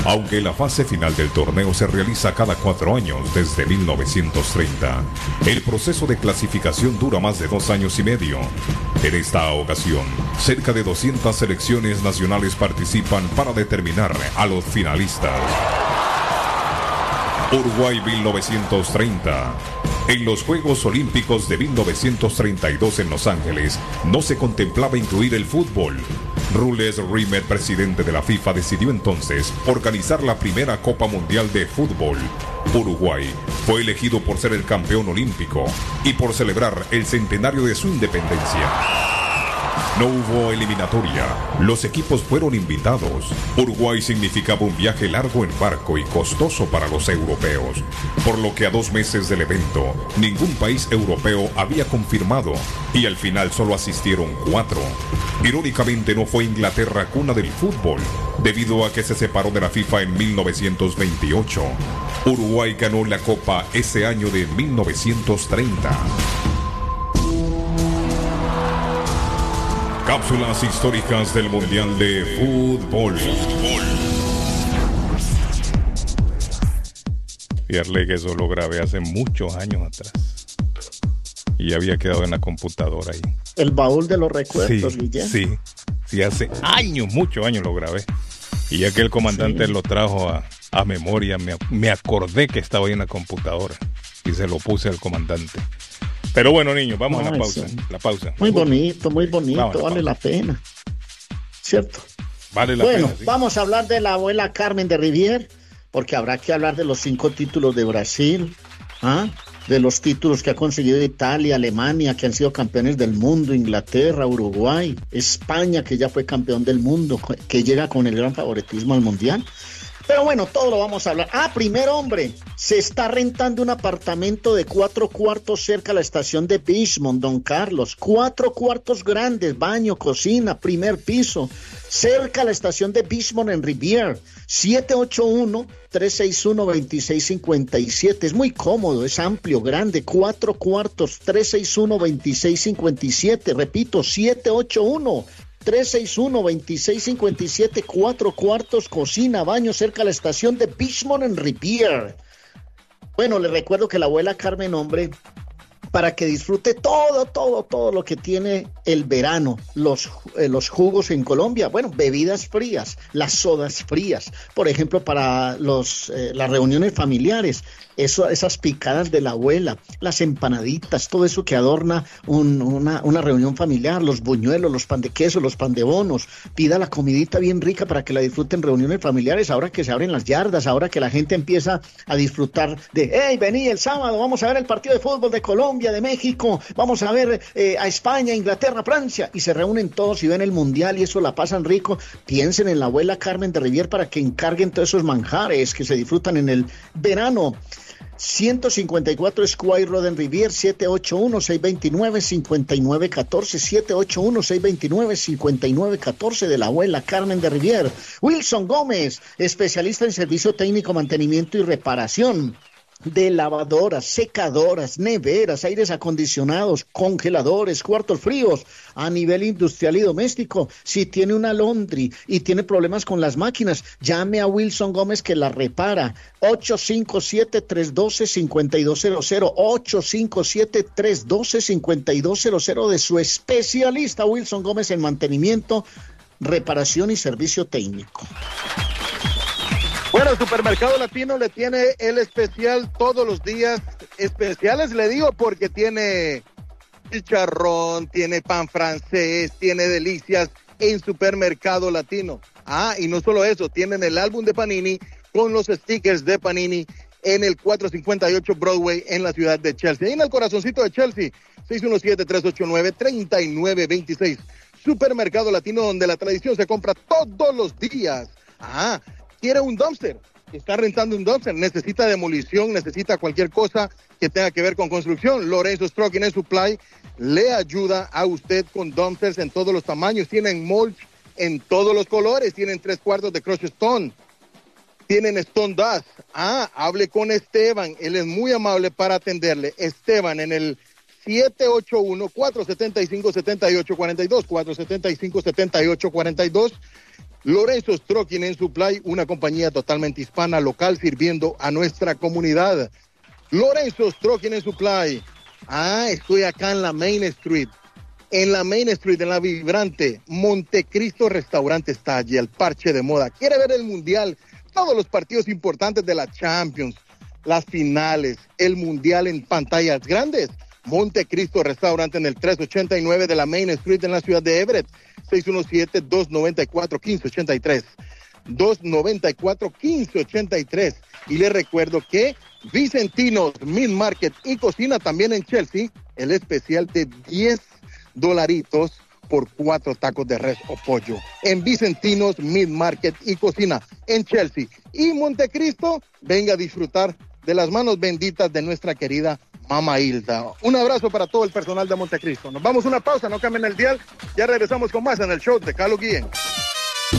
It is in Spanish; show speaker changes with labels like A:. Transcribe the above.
A: Aunque la fase final del torneo se realiza cada 4 años desde 1930, el proceso de clasificación dura más de 2 años y medio. En esta ocasión, cerca de 200 selecciones nacionales participan para determinar a los finalistas. Uruguay 1930. En los Juegos Olímpicos de 1932 en Los Ángeles, no se contemplaba incluir el fútbol. Jules Rimet, presidente de la FIFA, decidió entonces organizar la primera Copa Mundial de Fútbol. Uruguay fue elegido por ser el campeón olímpico y por celebrar el centenario de su independencia. No hubo eliminatoria, los equipos fueron invitados. Uruguay significaba un viaje largo en barco y costoso para los europeos, por lo que a 2 meses del evento, ningún país europeo había confirmado, y al final solo asistieron 4. Irónicamente no fue Inglaterra cuna del fútbol, debido a que se separó de la FIFA en 1928. Uruguay ganó la Copa ese año de 1930. Cápsulas históricas del Mundial de Fútbol. Fíjate que eso lo grabé hace muchos años atrás. Y había quedado en la computadora ahí.
B: El baúl de los recuerdos,
A: sí,
B: Guillén.
A: Sí, hace años, muchos años lo grabé. Y ya que el comandante lo trajo a memoria, me acordé que estaba ahí en la computadora. Y se lo puse al comandante. Pero bueno, niños, vamos a la pausa.
B: Sí.
A: La pausa.
B: Muy bonito, vale la pena. ¿Cierto?
A: Vale la pena.
B: Bueno, vamos a hablar de la abuela Carmen de Rivière, porque habrá que hablar de los 5 títulos de Brasil, de los títulos que ha conseguido Italia, Alemania, que han sido campeones del mundo, Inglaterra, Uruguay, España, que ya fue campeón del mundo, que llega con el gran favoritismo al Mundial. Pero bueno, todo lo vamos a hablar. Primer hombre, se está rentando un apartamento de 4 cuartos cerca a la estación de Richmond, Don Carlos. 4 cuartos grandes, baño, cocina, primer piso, cerca a la estación de Richmond en Rivière. 781-361-2657. Es muy cómodo, es amplio, grande. 4 cuartos, 361-2657. Repito, 781-361-2657, 4 cuartos, cocina, baño, cerca a la estación de Richmond en Rivière. Bueno, les recuerdo que la abuela Carmen, hombre, para que disfrute todo lo que tiene el verano, los jugos en Colombia, bueno, bebidas frías, las sodas frías, por ejemplo, para las reuniones familiares, esas picadas de la abuela, las empanaditas, todo eso que adorna una reunión familiar, los buñuelos, los pan de queso, los pan de bonos. Pida la comidita bien rica para que la disfruten reuniones familiares, ahora que se abren las yardas, ahora que la gente empieza a disfrutar de, hey, vení el sábado, vamos a ver el partido de fútbol de Colombia, de México, vamos a ver a España, Inglaterra, Francia, y se reúnen todos y ven el mundial y eso la pasan rico. Piensen en la abuela Carmen de Rivière para que encarguen todos esos manjares que se disfrutan en el verano. 154 Square Road en Rivière, 781-629-5914, 781-629-5914 de la abuela Carmen de Rivière. Wilson Gómez, especialista en servicio técnico, mantenimiento y reparación de lavadoras, secadoras, neveras, aires acondicionados, congeladores, cuartos fríos a nivel industrial y doméstico. Si tiene una laundry y tiene problemas con las máquinas, llame a Wilson Gómez que la repara. 857-312-5200, 857-312-5200 de su especialista Wilson Gómez en mantenimiento, reparación y servicio técnico.
C: Bueno, el Supermercado Latino le tiene el especial todos los días. Especiales le digo porque tiene chicharrón, tiene pan francés, tiene delicias en Supermercado Latino. Y no solo eso, tienen el álbum de Panini con los stickers de Panini en el 458 Broadway en la ciudad de Chelsea. Ahí en el corazoncito de Chelsea, 617-389-3926. Supermercado Latino, donde la tradición se compra todos los días. Quiere un dumpster, está rentando un dumpster, necesita demolición, necesita cualquier cosa que tenga que ver con construcción. Lorenzo's Trucking and Supply le ayuda a usted con dumpsters en todos los tamaños. Tienen mulch en todos los colores, tienen 3 cuartos de crushed stone, tienen stone dust. Hable con Esteban, él es muy amable para atenderle. Esteban en el 781-475-7842, 475-7842. Lorenzo's Trucking and Supply, una compañía totalmente hispana, local, sirviendo a nuestra comunidad. Lorenzo's Trucking and Supply. Estoy acá en la Main Street. En la Main Street, en la vibrante Montecristo Restaurante está allí, el parche de moda. ¿Quiere ver el mundial? Todos los partidos importantes de la Champions, las finales, el mundial en pantallas grandes. Montecristo Restaurante en el 389 de la Main Street en la ciudad de Everett. 617-294-1583. 294-1583. Y les recuerdo que Vicentinos Meat Market y Cocina también en Chelsea, el especial de $10 por 4 tacos de res o pollo. En Vicentinos Meat Market y Cocina en Chelsea y Montecristo, venga a disfrutar de las manos benditas de nuestra querida Mama Hilda. Un abrazo para todo el personal de Montecristo. Nos vamos a una pausa, no cambien el dial. Ya regresamos con más en el show de Carlos Guillén.